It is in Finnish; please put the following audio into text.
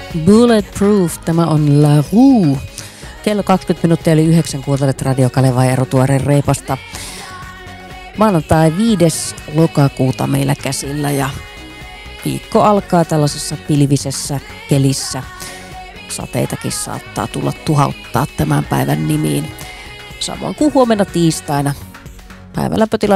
Bulletproof, tämä on La Rue. Kello 20 minuuttia eli 9, kuuntelet Radio Kaleva ja Eero Tuoreen reipasta. Maanantai 5. lokakuuta meillä käsillä ja viikko alkaa tällaisessa pilvisessä kelissä. Sateitakin saattaa tulla tuhauttaa tämän päivän nimiin. Samoin kuin huomenna tiistaina. Päivälämpötila